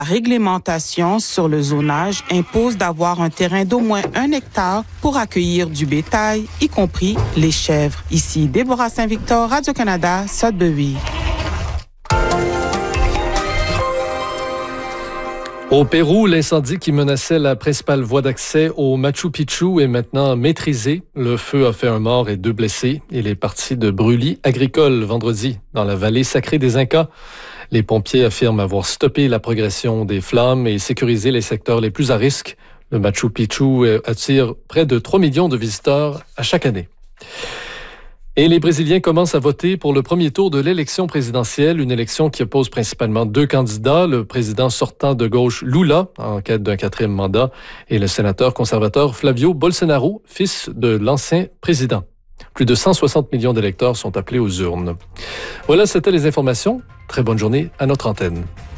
La réglementation sur le zonage impose d'avoir un terrain d'au moins 1 hectare pour accueillir du bétail, y compris les chèvres. Ici, Déborah Saint-Victor, Radio-Canada, Sudbury. Au Pérou, l'incendie qui menaçait la principale voie d'accès au Machu Picchu est maintenant maîtrisé. Le feu a fait un mort et 2 blessés. Il est parti de brûlis agricoles vendredi dans la vallée sacrée des Incas. Les pompiers affirment avoir stoppé la progression des flammes et sécurisé les secteurs les plus à risque. Le Machu Picchu attire près de 3 millions de visiteurs à chaque année. Et les Brésiliens commencent à voter pour le premier tour de l'élection présidentielle, une élection qui oppose principalement 2 candidats, le président sortant de gauche Lula, en quête d'un 4e mandat, et le sénateur conservateur Flavio Bolsonaro, fils de l'ancien président. Plus de 160 millions d'électeurs sont appelés aux urnes. Voilà, c'était les informations. Très bonne journée à notre antenne.